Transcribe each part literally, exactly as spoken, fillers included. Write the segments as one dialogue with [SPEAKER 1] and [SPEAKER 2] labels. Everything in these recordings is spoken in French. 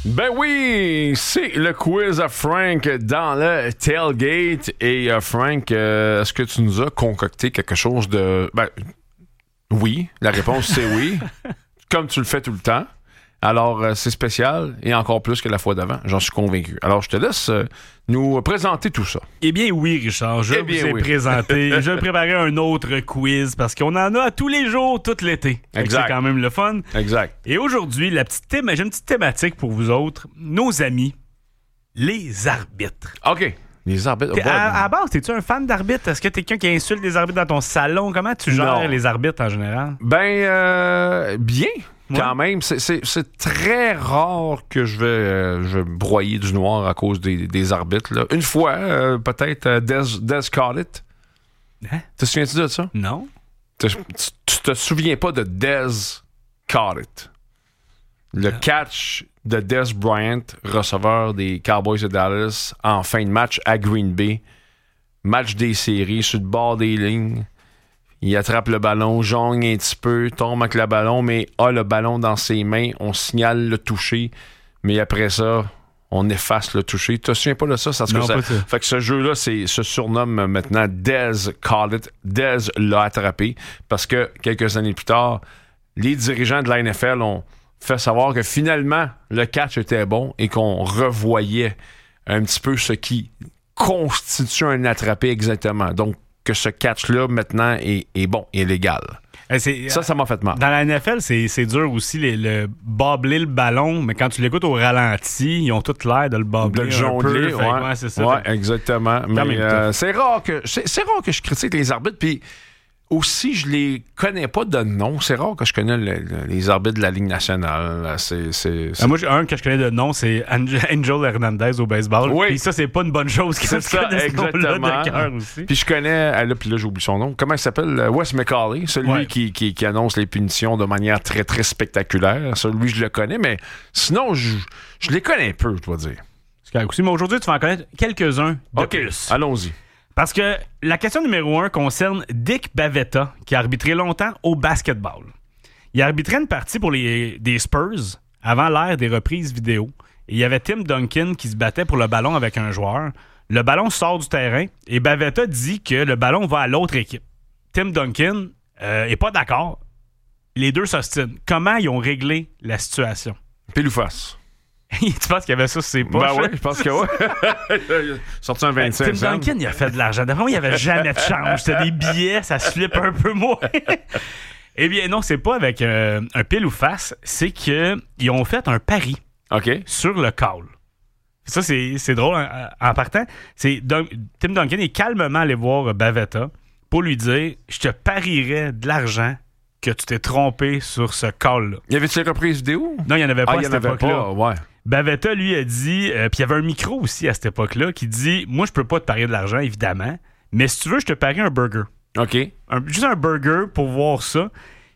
[SPEAKER 1] Ben oui, c'est le quiz à Frank dans le tailgate. Et euh, Frank, euh, est-ce que tu nous as concocté quelque chose de... Ben, oui, la réponse c'est oui, comme tu le fais tout le temps. Alors, euh, c'est spécial et encore plus que la fois d'avant, j'en suis convaincu. Alors, je te laisse euh, nous présenter tout ça.
[SPEAKER 2] Eh bien oui, Richard, je
[SPEAKER 1] eh
[SPEAKER 2] vous
[SPEAKER 1] bien,
[SPEAKER 2] ai
[SPEAKER 1] oui.
[SPEAKER 2] présenté, je vais préparer un autre quiz parce qu'on en a à tous les jours, tout l'été.
[SPEAKER 1] Exact.
[SPEAKER 2] C'est quand même le fun.
[SPEAKER 1] Exact.
[SPEAKER 2] Et aujourd'hui, la petite thème, j'ai une petite thématique pour vous autres, nos amis, les arbitres.
[SPEAKER 1] OK. Les arbitres...
[SPEAKER 2] T'es-
[SPEAKER 1] oh,
[SPEAKER 2] à,
[SPEAKER 1] bon.
[SPEAKER 2] à base, es-tu un fan d'arbitres? Est-ce que t'es quelqu'un qui insulte les arbitres dans ton salon? Comment tu gères
[SPEAKER 1] Non.
[SPEAKER 2] les arbitres en général?
[SPEAKER 1] Ben, euh, bien,
[SPEAKER 2] Ouais.
[SPEAKER 1] quand même. C'est, c'est, c'est très rare que je vais, euh, je vais broyer du noir à cause des, des arbitres. Là. Une fois, euh, peut-être, euh, Des, Des Collett.
[SPEAKER 2] Hein?
[SPEAKER 1] Te souviens-tu de ça?
[SPEAKER 2] Non?
[SPEAKER 1] Tu, tu, tu te souviens pas de Des Collett? Le catch de Des Bryant, receveur des Cowboys de Dallas, en fin de match à Green Bay. Match des séries, sur le bord des lignes. Il attrape le ballon, jongle un petit peu, tombe avec le ballon, mais a le ballon dans ses mains. On signale le toucher, mais après ça, on efface le toucher. Tu te souviens pas de ça? ça,
[SPEAKER 2] Non,
[SPEAKER 1] ça
[SPEAKER 2] pas ça.
[SPEAKER 1] fait que ce jeu-là c'est, se surnomme maintenant Des Collett. Des l'a attrapé parce que quelques années plus tard, les dirigeants de la N F L ont fait savoir que finalement, le catch était bon et qu'on revoyait un petit peu ce qui constitue un attrapé exactement. Donc, que ce catch-là, maintenant, est, est bon, est légal.
[SPEAKER 2] Eh, c'est-
[SPEAKER 1] Ça, ça m'a fait mal.
[SPEAKER 2] Dans la N F L, c'est, c'est dur aussi, les, le bobler le ballon, mais quand tu l'écoutes au ralenti, ils ont tout l'air de le
[SPEAKER 1] De
[SPEAKER 2] bobler
[SPEAKER 1] le
[SPEAKER 2] un
[SPEAKER 1] jongler,
[SPEAKER 2] peu. Fait que,
[SPEAKER 1] ouais.
[SPEAKER 2] ouais, c'est ça.
[SPEAKER 1] Ouais,
[SPEAKER 2] Fait-
[SPEAKER 1] exactement. Mais
[SPEAKER 2] même
[SPEAKER 1] euh,
[SPEAKER 2] tough.
[SPEAKER 1] c'est rare que c'est, c'est rare que je critique les arbitres, puis aussi, je les connais pas de nom. C'est rare que je connais le- le- les arbitres de la Ligue nationale. C'est, c'est, c'est-
[SPEAKER 2] Ah, moi, j'ai un que je connais de nom, c'est Ange- Angel Hernandez au baseball.
[SPEAKER 1] Oui.
[SPEAKER 2] Puis ça, c'est pas une bonne chose que
[SPEAKER 1] C'est
[SPEAKER 2] je
[SPEAKER 1] ça,
[SPEAKER 2] connaisse ce nom-là
[SPEAKER 1] exactement.
[SPEAKER 2] de cœur aussi.
[SPEAKER 1] Puis je connais, ah, là, puis là, j'oublie son nom. Comment il s'appelle? Euh, Wes McCauley, celui
[SPEAKER 2] Ouais.
[SPEAKER 1] qui, qui, qui annonce les punitions de manière très, très spectaculaire. Celui, je le connais, mais sinon, je, je les connais peu, je dois dire.
[SPEAKER 2] C'est correct aussi, mais aujourd'hui, tu vas en connaître quelques-uns de
[SPEAKER 1] OK,
[SPEAKER 2] plus.
[SPEAKER 1] allons-y.
[SPEAKER 2] Parce que la question numéro un concerne Dick Bavetta, qui a arbitré longtemps au basketball. Il a arbitré une partie pour les, des Spurs avant l'ère des reprises vidéo. Et il y avait Tim Duncan qui se battait pour le ballon avec un joueur. Le ballon sort du terrain et Bavetta dit que le ballon va à l'autre équipe. Tim Duncan euh, est pas d'accord. Les deux s'ostinent. Comment ils ont réglé la situation?
[SPEAKER 1] Pile ou face?
[SPEAKER 2] Tu penses qu'il y avait ça sur ses poches?
[SPEAKER 1] Ben oui, je pense que oui. Sorti un vingt-cinq
[SPEAKER 2] Tim
[SPEAKER 1] cents.
[SPEAKER 2] Duncan, il a fait de l'argent. D'après moi, il n'y avait jamais de change. C'était des billets, ça se flippe un peu moins. Eh bien, non, c'est pas avec euh, un pile ou face. C'est qu'ils ont fait un pari
[SPEAKER 1] OK.
[SPEAKER 2] sur le call. Ça, c'est, c'est drôle en, en partant. C'est Dun- Tim Duncan est calmement allé voir Bavetta pour lui dire « Je te parierais de l'argent que tu t'es trompé sur ce call-là. »
[SPEAKER 1] Y avait-tu les reprises vidéo?
[SPEAKER 2] Non, il n'y en avait pas
[SPEAKER 1] Ah,
[SPEAKER 2] à
[SPEAKER 1] il y en
[SPEAKER 2] cette
[SPEAKER 1] avait
[SPEAKER 2] époque-là.
[SPEAKER 1] pas, ouais.
[SPEAKER 2] Bavetta, lui, a dit, euh, puis il y avait un micro aussi à cette époque-là, qui dit, moi, je peux pas te parier de l'argent, évidemment, mais si tu veux, je te parie un burger.
[SPEAKER 1] OK.
[SPEAKER 2] Un- juste un burger pour voir ça.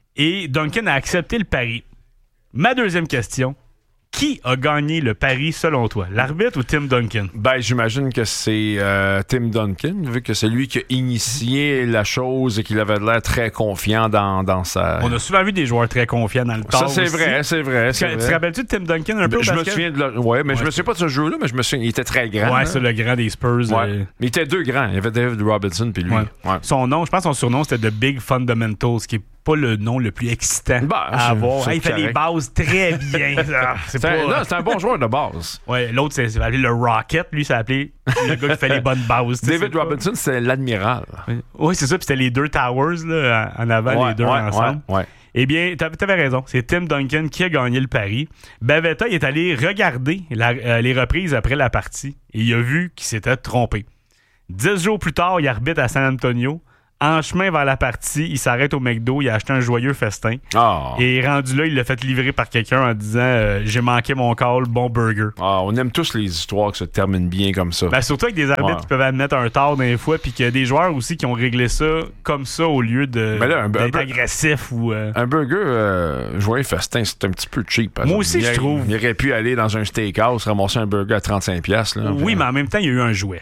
[SPEAKER 2] Et Duncan a accepté le pari. Ma deuxième question, qui a gagné le pari selon toi, l'arbitre ou Tim Duncan?
[SPEAKER 1] Ben, j'imagine que c'est euh, Tim Duncan, vu que c'est lui qui a initié la chose et qu'il avait l'air très confiant dans, dans sa...
[SPEAKER 2] On a souvent vu des joueurs très confiants dans le
[SPEAKER 1] Ça,
[SPEAKER 2] tard
[SPEAKER 1] c'est
[SPEAKER 2] aussi.
[SPEAKER 1] vrai, c'est vrai, c'est
[SPEAKER 2] Tu
[SPEAKER 1] vrai.
[SPEAKER 2] te rappelles-tu de Tim Duncan un peu au
[SPEAKER 1] Je me
[SPEAKER 2] basket?
[SPEAKER 1] souviens de... Le... Ouais, mais
[SPEAKER 2] Ouais,
[SPEAKER 1] je me souviens pas de ce jeu-là, mais je me souviens... Il était très grand.
[SPEAKER 2] Ouais,
[SPEAKER 1] hein.
[SPEAKER 2] c'est le grand des Spurs.
[SPEAKER 1] Ouais.
[SPEAKER 2] euh,
[SPEAKER 1] Mais il était deux grands. Il y avait David Robinson puis lui.
[SPEAKER 2] Ouais.
[SPEAKER 1] Ouais.
[SPEAKER 2] Son nom, je pense que son surnom, c'était The Big Fundamentals, qui est pas le nom le plus excitant
[SPEAKER 1] Bah,
[SPEAKER 2] à
[SPEAKER 1] c'est-
[SPEAKER 2] avoir.
[SPEAKER 1] c'est
[SPEAKER 2] Hey, il fait les
[SPEAKER 1] correct.
[SPEAKER 2] bases très bien. Ah, c'est
[SPEAKER 1] C'est un,
[SPEAKER 2] pas...
[SPEAKER 1] non, c'est un bon joueur de base.
[SPEAKER 2] Ouais, l'autre, c'est, c'est appelé le Rocket. Lui, c'est appelé le gars qui fait les bonnes bases. tu sais,
[SPEAKER 1] David
[SPEAKER 2] c'est pas-
[SPEAKER 1] Robinson, c'est l'admiral.
[SPEAKER 2] Oui, c'est ça. Puis c'était les deux Towers là, en avant,
[SPEAKER 1] Ouais,
[SPEAKER 2] les deux
[SPEAKER 1] ouais,
[SPEAKER 2] ensemble.
[SPEAKER 1] ouais, ouais.
[SPEAKER 2] Eh bien, t'a- t'avais raison. C'est Tim Duncan qui a gagné le pari. Bavetta il est allé regarder la- euh, les reprises après la partie et il a vu qu'il s'était trompé. Dix jours plus tard, il arbitre à San Antonio. En chemin vers la partie, il s'arrête au McDo, il a acheté un joyeux festin.
[SPEAKER 1] Ah.
[SPEAKER 2] Et rendu là, il l'a fait livrer par quelqu'un en disant euh, j'ai manqué mon call, bon burger.
[SPEAKER 1] Ah, on aime tous les histoires qui se terminent bien comme ça.
[SPEAKER 2] Ben, surtout avec des arbitres
[SPEAKER 1] Ouais.
[SPEAKER 2] qui peuvent admettre un tort des fois, puis qu'il y a des joueurs aussi qui ont réglé ça comme ça au lieu de,
[SPEAKER 1] Ben là, un-
[SPEAKER 2] d'être
[SPEAKER 1] un-
[SPEAKER 2] agressif ou. euh,
[SPEAKER 1] Un burger euh, joyeux festin, c'est un petit peu cheap. par
[SPEAKER 2] Moi
[SPEAKER 1] exemple.
[SPEAKER 2] aussi,
[SPEAKER 1] Il
[SPEAKER 2] je
[SPEAKER 1] aurait-
[SPEAKER 2] trouve.
[SPEAKER 1] Il aurait pu aller dans un steakhouse, ramasser un burger à trente-cinq piastres. Là,
[SPEAKER 2] Oui,
[SPEAKER 1] Puis-
[SPEAKER 2] mais en même temps, il y a eu un jouet.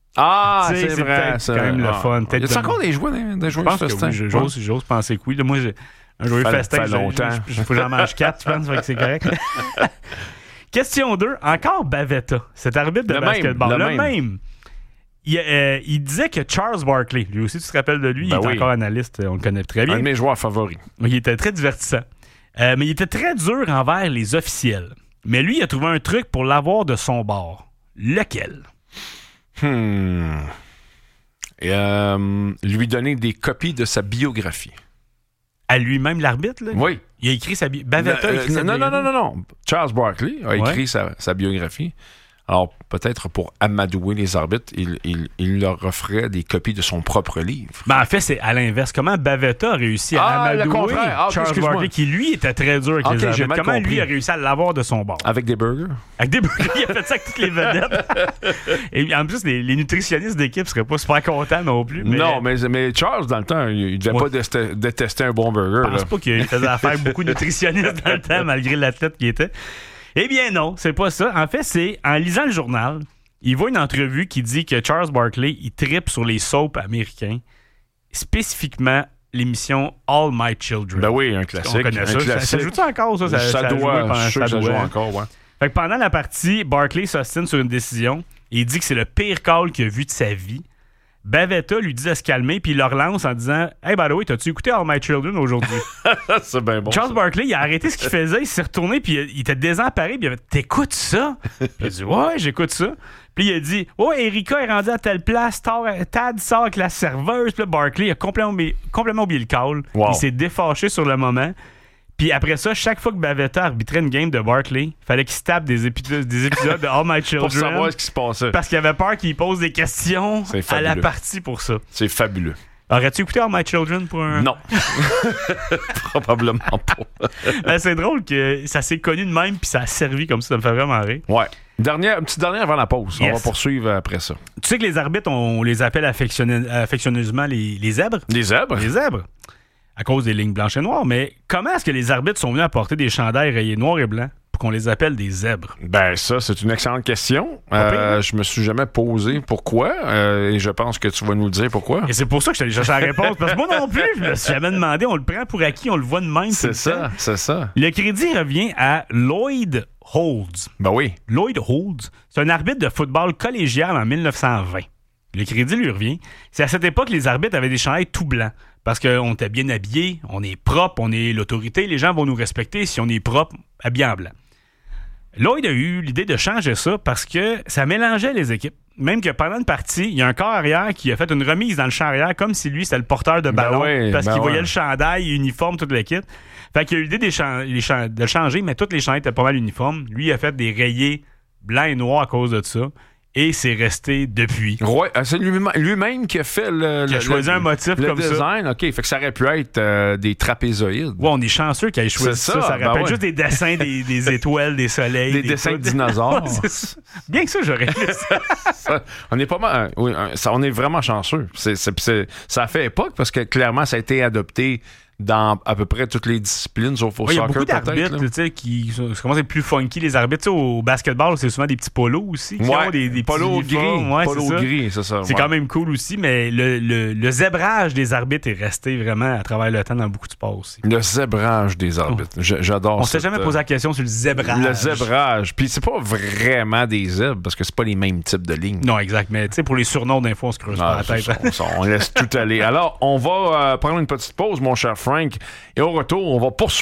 [SPEAKER 1] Ah,
[SPEAKER 2] Tu sais,
[SPEAKER 1] c'est
[SPEAKER 2] c'est
[SPEAKER 1] vrai.
[SPEAKER 2] peut-être
[SPEAKER 1] c'est
[SPEAKER 2] quand même
[SPEAKER 1] vrai.
[SPEAKER 2] le
[SPEAKER 1] Ah.
[SPEAKER 2] fun.
[SPEAKER 1] Y
[SPEAKER 2] Peut-être
[SPEAKER 1] a-tu
[SPEAKER 2] de-
[SPEAKER 1] encore des jouets, des, des
[SPEAKER 2] Je
[SPEAKER 1] joyeux
[SPEAKER 2] pense que
[SPEAKER 1] festins?
[SPEAKER 2] oui, je- j'ose, j'ose penser que oui. Là, moi, j'ai un joyeux
[SPEAKER 1] Fait-
[SPEAKER 2] festin,
[SPEAKER 1] fait
[SPEAKER 2] j'ai-
[SPEAKER 1] longtemps.
[SPEAKER 2] j'ai- faut que j'en mange quatre, je pense, fait que c'est correct. Question deux, encore Bavetta, cet arbitre de
[SPEAKER 1] le
[SPEAKER 2] basketball.
[SPEAKER 1] Même, le,
[SPEAKER 2] le
[SPEAKER 1] même.
[SPEAKER 2] même. Il, euh, il disait que Charles Barkley, lui aussi, tu te rappelles de lui, ben il
[SPEAKER 1] oui.
[SPEAKER 2] est encore analyste, on le connaît très bien.
[SPEAKER 1] Un de mes joueurs favoris.
[SPEAKER 2] Il était très divertissant. Euh, mais il était très dur envers les officiels. Mais lui, il a trouvé un truc pour l'avoir de son bord. Lequel?
[SPEAKER 1] Hmm. Et, euh, lui donner des copies de sa biographie.
[SPEAKER 2] À lui-même, l'arbitre, là?
[SPEAKER 1] Oui.
[SPEAKER 2] Il a écrit sa biographie. Bavetta a
[SPEAKER 1] Euh,
[SPEAKER 2] écrit sa
[SPEAKER 1] non, non,
[SPEAKER 2] biographie.
[SPEAKER 1] non, non, non. Charles Barkley a écrit
[SPEAKER 2] Ouais.
[SPEAKER 1] sa, sa biographie. Alors, peut-être pour amadouer les arbitres, il, il, il leur offrait des copies de son propre livre.
[SPEAKER 2] Ben, en fait, c'est à l'inverse. Comment Bavetta a réussi à
[SPEAKER 1] Ah, le
[SPEAKER 2] amadouer
[SPEAKER 1] contraire. Ah, ok,
[SPEAKER 2] Charles
[SPEAKER 1] excuse-moi.
[SPEAKER 2] Barkley, qui lui était très dur avec
[SPEAKER 1] Ok,
[SPEAKER 2] les
[SPEAKER 1] j'ai
[SPEAKER 2] arbitres.
[SPEAKER 1] mal
[SPEAKER 2] Comment
[SPEAKER 1] compris.
[SPEAKER 2] lui a réussi à l'avoir de son bord?
[SPEAKER 1] Avec des burgers?
[SPEAKER 2] Avec des burgers, il a fait ça avec toutes les vedettes. Et en plus, les, les nutritionnistes d'équipe seraient pas super contents non plus. Mais
[SPEAKER 1] Non, mais, mais Charles, dans le temps, il devait
[SPEAKER 2] Ouais.
[SPEAKER 1] pas détester, détester un bon burger.
[SPEAKER 2] je pense
[SPEAKER 1] Là.
[SPEAKER 2] pas qu'il faisait affaire avec beaucoup de nutritionnistes dans le temps, malgré l'athlète qu'il était. Eh bien non, c'est pas ça. En fait, c'est en lisant le journal, il voit une entrevue qui dit que Charles Barkley, il trippe sur les soaps américains, spécifiquement l'émission All My Children.
[SPEAKER 1] Ben oui, un classique.
[SPEAKER 2] On connaît
[SPEAKER 1] un
[SPEAKER 2] ça. Ça,
[SPEAKER 1] classique.
[SPEAKER 2] ça joue-tu encore, ça?
[SPEAKER 1] Ça,
[SPEAKER 2] a joué
[SPEAKER 1] doit,
[SPEAKER 2] pendant-
[SPEAKER 1] je suis sûr que ça
[SPEAKER 2] doit.
[SPEAKER 1] joue encore, ouais.
[SPEAKER 2] Fait que pendant la partie, Barkley s'ostine sur une décision et il dit que c'est le pire call qu'il a vu de sa vie. Bavetta lui dit de se calmer puis il le relance en disant « Hey, by the way, t'as-tu écouté All My Children aujourd'hui? »
[SPEAKER 1] C'est bien bon.
[SPEAKER 2] Charles
[SPEAKER 1] ça.
[SPEAKER 2] Barkley, il a arrêté ce qu'il faisait, il s'est retourné puis il, il était désemparé puis il a fait « T'écoutes ça? » Puis il a dit « Ouais, j'écoute ça. » Puis il a dit « Ouais, Erika est rendue à telle place, Tad sort avec la serveuse. » Puis là, Barkley a complètement, oublié- complètement oublié le call.
[SPEAKER 1] Wow.
[SPEAKER 2] Il s'est défâché sur le moment. Puis après ça, chaque fois que Bavetta arbitrait une game de Barkley, il fallait qu'il se tape des, épi- des épisodes de All My Children.
[SPEAKER 1] Pour savoir ce qui se passait.
[SPEAKER 2] Parce qu'il avait peur qu'il pose des questions
[SPEAKER 1] C'est
[SPEAKER 2] à la
[SPEAKER 1] fabuleux.
[SPEAKER 2] partie pour ça.
[SPEAKER 1] C'est fabuleux.
[SPEAKER 2] Aurais-tu écouté All My Children pour un...
[SPEAKER 1] Non. Probablement pas.
[SPEAKER 2] Ben, c'est drôle que ça s'est connu de même puis ça a servi comme ça. Ça me fait vraiment rire.
[SPEAKER 1] Ouais. Dernière, une petite dernière avant la pause. On
[SPEAKER 2] Yes.
[SPEAKER 1] va poursuivre après ça.
[SPEAKER 2] Tu sais que les arbitres, on les appelle affectionne- affectionneusement les, les zèbres?
[SPEAKER 1] Les zèbres?
[SPEAKER 2] Les zèbres. À cause des lignes blanches et noires. Mais comment est-ce que les arbitres sont venus apporter des chandails rayés noirs et blancs pour qu'on les appelle des zèbres?
[SPEAKER 1] Ben ça, c'est une excellente question.
[SPEAKER 2] Pas pire,
[SPEAKER 1] Euh,
[SPEAKER 2] hein?
[SPEAKER 1] je me suis jamais posé pourquoi euh, et je pense que tu vas nous le dire pourquoi.
[SPEAKER 2] Et c'est pour ça que je suis allé chercher la réponse. Parce que moi non plus, je me suis jamais demandé. On le prend pour acquis, on le voit de même. tout
[SPEAKER 1] C'est
[SPEAKER 2] le
[SPEAKER 1] ça,
[SPEAKER 2] temps.
[SPEAKER 1] c'est ça.
[SPEAKER 2] Le crédit revient à Lloyd Holds.
[SPEAKER 1] Ben oui.
[SPEAKER 2] Lloyd Holds, c'est un arbitre de football collégial en mille neuf cent vingt. Le crédit lui revient. C'est à cette époque que les arbitres avaient des chandails tout blancs. Parce qu'on était bien habillés, on est propre, on est l'autorité, les gens vont nous respecter si on est propre, habillé en blanc. Lloyd a eu l'idée de changer ça parce que ça mélangeait les équipes. Même que pendant une partie, il y a un corps arrière qui a fait une remise dans le champ arrière comme si lui, c'était le porteur de
[SPEAKER 1] Ben
[SPEAKER 2] ballon
[SPEAKER 1] ouais,
[SPEAKER 2] parce
[SPEAKER 1] ben
[SPEAKER 2] qu'il
[SPEAKER 1] ouais.
[SPEAKER 2] voyait le chandail, l'uniforme, toute l'équipe. Fait qu'il a eu l'idée des chan- les chan- de le changer, mais toutes les chandails étaient pas mal uniformes. Lui, il a fait des rayés blancs et noirs à cause de ça. Et c'est resté depuis.
[SPEAKER 1] Ouais, euh, c'est lui- lui-même qui a fait le.
[SPEAKER 2] Qui a
[SPEAKER 1] le-
[SPEAKER 2] choisi
[SPEAKER 1] le-
[SPEAKER 2] un motif
[SPEAKER 1] le
[SPEAKER 2] comme ça.
[SPEAKER 1] design. OK, fait que ça aurait pu être euh, des trapézoïdes.
[SPEAKER 2] Ouais, on est chanceux qu'il ait choisi
[SPEAKER 1] C'est
[SPEAKER 2] ça.
[SPEAKER 1] ça,
[SPEAKER 2] Ça,
[SPEAKER 1] ben
[SPEAKER 2] rappelle
[SPEAKER 1] ouais.
[SPEAKER 2] juste des dessins des, des étoiles, des soleils.
[SPEAKER 1] Des dessins de
[SPEAKER 2] trucs.
[SPEAKER 1] dinosaures.
[SPEAKER 2] Ouais, c'est ça. Bien que ça, j'aurais aimé ça.
[SPEAKER 1] Ça, on est pas mal. euh, oui, euh, ça, on est vraiment chanceux. C'est, c'est- c'est- ça a fait époque parce que clairement, ça a été adopté dans à peu près toutes les disciplines, sauf au
[SPEAKER 2] Ouais, il y a
[SPEAKER 1] soccer
[SPEAKER 2] beaucoup
[SPEAKER 1] peut-être.
[SPEAKER 2] d'arbitres
[SPEAKER 1] là.
[SPEAKER 2] tu sais, qui sont- ça commence à être plus funky, les arbitres. Tu sais, au basketball, c'est souvent des petits polos aussi. Qui
[SPEAKER 1] Ouais,
[SPEAKER 2] ont des, des petits
[SPEAKER 1] polo gris.
[SPEAKER 2] uniformes. Ouais,
[SPEAKER 1] polo
[SPEAKER 2] c'est ça.
[SPEAKER 1] gris, c'est ça.
[SPEAKER 2] C'est
[SPEAKER 1] ouais.
[SPEAKER 2] quand même cool aussi, mais le, le, le zébrage des arbitres est resté vraiment à travers le temps dans beaucoup de sports aussi.
[SPEAKER 1] Le zébrage des arbitres. Je- J'adore
[SPEAKER 2] On s'est
[SPEAKER 1] cette,
[SPEAKER 2] jamais
[SPEAKER 1] euh,
[SPEAKER 2] posé la question sur le zébrage.
[SPEAKER 1] Le zébrage. Puis c'est pas vraiment des zèbres parce que c'est pas les mêmes types de lignes.
[SPEAKER 2] Non, exact. Mais tu sais, pour les surnoms d'infos, on se creuse
[SPEAKER 1] Ah,
[SPEAKER 2] pas la
[SPEAKER 1] c'est
[SPEAKER 2] tête.
[SPEAKER 1] ça, on, on laisse tout aller. Alors, on va euh, prendre une petite pause, mon cher Frank. Et au retour, on va poursuivre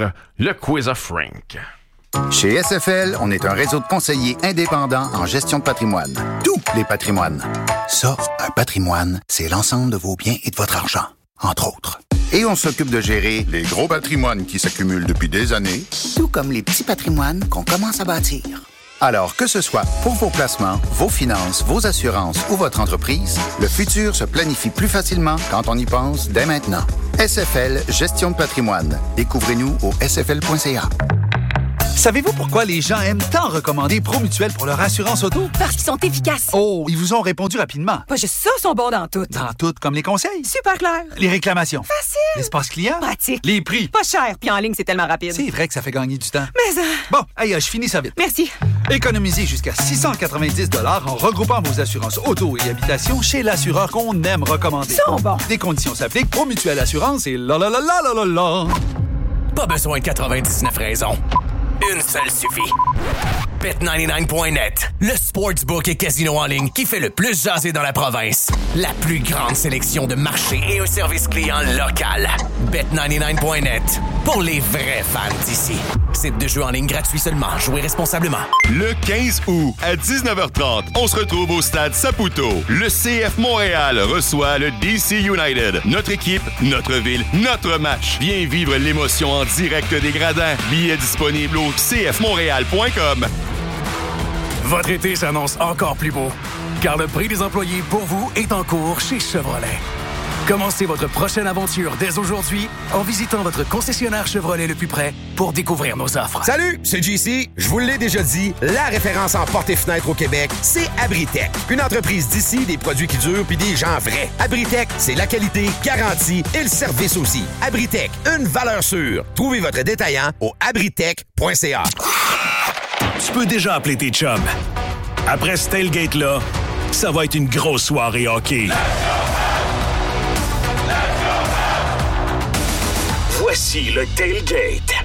[SPEAKER 1] le quiz of Frank.
[SPEAKER 3] Chez S F L, on est un réseau de conseillers indépendants en gestion de patrimoine. Tous les patrimoines. Ça, un patrimoine, c'est l'ensemble de vos biens et de votre argent, entre autres. Et on s'occupe de gérer les gros patrimoines qui s'accumulent depuis des années, tout comme les petits patrimoines qu'on commence à bâtir. Alors, que ce soit pour vos placements, vos finances, vos assurances ou votre entreprise, le futur se planifie plus facilement quand on y pense dès maintenant. S F L Gestion de patrimoine. Découvrez-nous au s f l point c a.
[SPEAKER 4] Savez-vous pourquoi les gens aiment tant recommander Promutuel pour leur assurance auto?
[SPEAKER 5] Parce qu'ils sont efficaces.
[SPEAKER 4] Oh, ils vous ont répondu rapidement.
[SPEAKER 5] Pas juste ça, ils sont bons dans tout.
[SPEAKER 4] Dans tout, comme les conseils,
[SPEAKER 5] Super clair.
[SPEAKER 4] les réclamations,
[SPEAKER 5] Facile.
[SPEAKER 4] l'espace client,
[SPEAKER 5] Pratique.
[SPEAKER 4] les prix.
[SPEAKER 5] Pas cher, puis en ligne, c'est tellement rapide.
[SPEAKER 4] C'est vrai que ça fait gagner du temps.
[SPEAKER 5] Mais ça...
[SPEAKER 4] Bon, hey, je finis ça vite.
[SPEAKER 5] Merci.
[SPEAKER 4] Économisez jusqu'à six cent quatre-vingt-dix dollars en regroupant vos assurances auto et habitation chez l'assureur qu'on aime recommander.
[SPEAKER 5] Ils sont bons.
[SPEAKER 4] Des conditions s'appliquent. Promutuel Assurance et la la la la la la la.
[SPEAKER 6] Pas besoin de quatre-vingt-dix-neuf raisons. Une seule suffit. bet quatre-vingt-dix-neuf point net, le sportsbook et casino en ligne qui fait le plus jaser dans la province. La plus grande sélection de marchés et un service client local. bet quatre-vingt-dix-neuf point net, pour les vrais fans d'ici. Site de jeu en ligne gratuit seulement. Jouez responsablement.
[SPEAKER 7] Le quinze août, à dix-neuf heures trente, on se retrouve au stade Saputo. Le C F Montréal reçoit le D C United. Notre équipe, notre ville, notre match. Viens vivre l'émotion en direct des gradins. Billets disponibles au c f montréal point com.
[SPEAKER 8] Votre été s'annonce encore plus beau, car le prix des employés pour vous est en cours chez Chevrolet. Commencez votre prochaine aventure dès aujourd'hui en visitant votre concessionnaire Chevrolet le plus près pour découvrir nos offres.
[SPEAKER 9] Salut, c'est J C. Je vous l'ai déjà dit, la référence en portes et fenêtres au Québec, c'est Abritech. Une entreprise d'ici, des produits qui durent puis des gens vrais. Abritech, c'est la qualité, garantie et le service aussi. Abritech, une valeur sûre. Trouvez votre détaillant au abritech point c a.
[SPEAKER 8] Tu peux déjà appeler tes chums. Après ce tailgate-là, ça va être une grosse soirée hockey. Voici le tailgate.